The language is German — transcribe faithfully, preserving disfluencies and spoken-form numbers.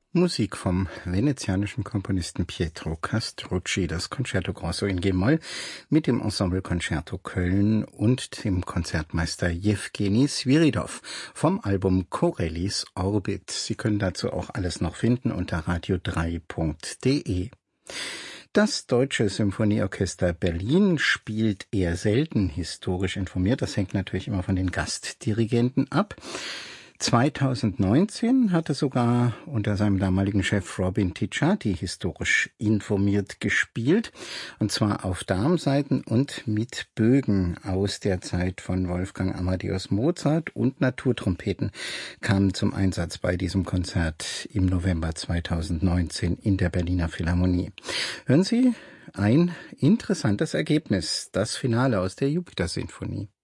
Musik vom venezianischen Komponisten Pietro Castrucci, das Concerto Grosso in G-Moll mit dem Ensemble Concerto Köln und dem Konzertmeister Jewgeni Swiridov vom Album Corellis Orbit. Sie können dazu auch alles noch finden unter radio drei punkt de. Das Deutsche Symphonieorchester Berlin spielt eher selten historisch informiert. Das hängt natürlich immer von den Gastdirigenten ab. zweitausendneunzehn hatte sogar unter seinem damaligen Chef Robin Ticciati historisch informiert gespielt, und zwar auf Darmsaiten und mit Bögen aus der Zeit von Wolfgang Amadeus Mozart, und Naturtrompeten kamen zum Einsatz bei diesem Konzert im November zweitausendneunzehn in der Berliner Philharmonie. Hören Sie ein interessantes Ergebnis, das Finale aus der Jupiter-Sinfonie.